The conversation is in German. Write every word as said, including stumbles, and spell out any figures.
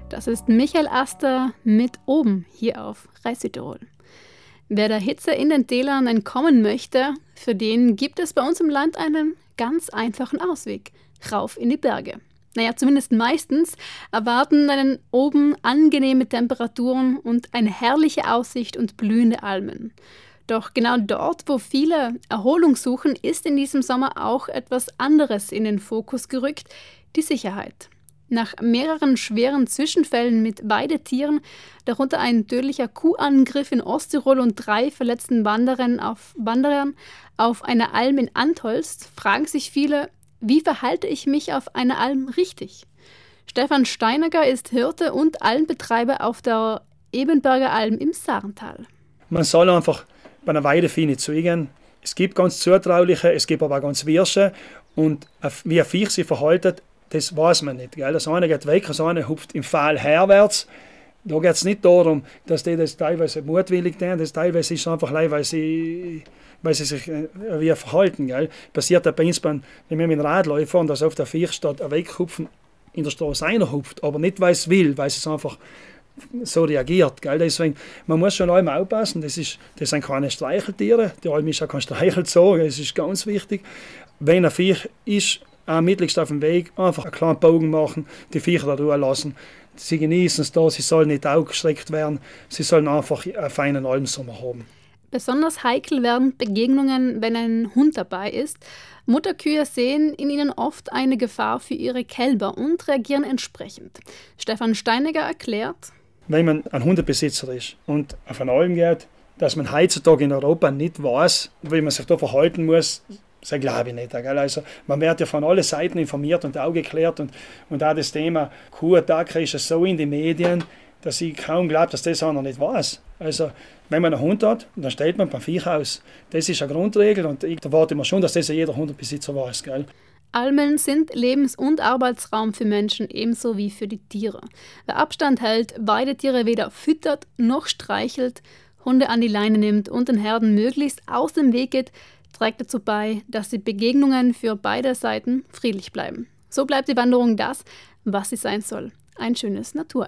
Das ist Michael Aster mit Oben hier auf Reis Südtirol. Wer der Hitze in den Tälern entkommen möchte, für den gibt es bei uns im Land einen ganz einfachen Ausweg: rauf in die Berge. Naja, zumindest meistens erwarten einen oben angenehme Temperaturen und eine herrliche Aussicht und blühende Almen. Doch genau dort, wo viele Erholung suchen, ist in diesem Sommer auch etwas anderes in den Fokus gerückt: die Sicherheit. Nach mehreren schweren Zwischenfällen mit Weidetieren, darunter ein tödlicher Kuhangriff in Osttirol und drei verletzten Wanderern auf, Wanderern auf einer Alm in Antholz, fragen sich viele: Wie verhalte ich mich auf einer Alm richtig? Stefan Steinegger ist Hirte und Almbetreiber auf der Ebenberger Alm im Sarental. Man soll einfach bei einer Weidevieh nicht zugehen. Es gibt ganz zutrauliche, es gibt aber auch ganz Wirsche. Und wie ein Viech sich verhält, das weiß man nicht. Gell? Das eine geht weg, das eine hupft im Pfahl herwärts. Da geht es nicht darum, dass die das teilweise mutwillig tun, das teilweise ist es einfach leid, weil sie, weil sie sich äh, wie verhalten. Gell? Passiert ja bei uns, wenn wir mit dem Radl fahren, dass auf der Viech statt ein Weghupfen in der Straße einer hupft, aber nicht, weil es will, weil es einfach so reagiert. Gell? Deswegen, man muss schon einmal aufpassen, das, ist, das sind keine Streicheltiere, die Alm ist ja kein Streichelzoo, das ist ganz wichtig. Wenn ein Viech ist, auch mittigst auf dem Weg, einfach einen kleinen Bogen machen, die Viecher da Ruhe lassen. Sie genießen es da, sie sollen nicht aufgestreckt werden, sie sollen einfach einen feinen Almsommer haben. Besonders heikel werden Begegnungen, wenn ein Hund dabei ist. Mutterkühe sehen in ihnen oft eine Gefahr für ihre Kälber und reagieren entsprechend. Stefan Steinegger erklärt: Wenn man ein Hundebesitzer ist und auf eine Alm geht, dass man heutzutage in Europa nicht weiß, wie man sich da verhalten muss, das glaube ich nicht. Also, man wird ja von allen Seiten informiert und aufgeklärt. Und, und auch das Thema Kuhattacke ist so in den Medien, dass ich kaum glaube, dass das einer nicht weiß. Also, wenn man einen Hund hat, dann stellt man beim Viech aus. Das ist eine Grundregel und ich erwarte mir schon, dass das jeder Hundebesitzer weiß. Gell? Almen sind Lebens- und Arbeitsraum für Menschen ebenso wie für die Tiere. Wer Abstand hält, Weidetiere weder füttert noch streichelt, Hunde an die Leine nimmt und den Herden möglichst aus dem Weg geht, trägt dazu bei, dass die Begegnungen für beide Seiten friedlich bleiben. So bleibt die Wanderung das, was sie sein soll: ein schönes Naturerlebnis.